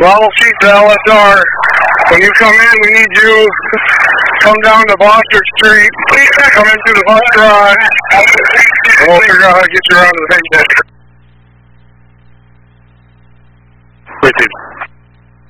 Bravo Chief to LSR. When you come in, we need you come down to Foster Street. Come in through the bus garage. And we'll figure out how to get you around to the main district.